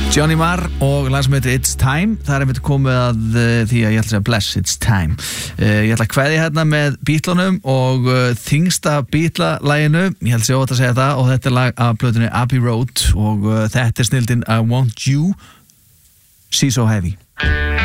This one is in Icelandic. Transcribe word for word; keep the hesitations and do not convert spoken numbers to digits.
Johnny Marr og lag sem heitir It's Time. Það er einmitt komið að uh, því að ég ætla að segja Bless, It's Time. uh, Ég ætla að kveðja hérna með Beatlunum og uh, þingsta Beatla-laginu. Ég held sér ótt að segja það. Og þetta er lag af plötunni Abbey Road. Og uh, þetta er snildin I Want You, She's So Heavy.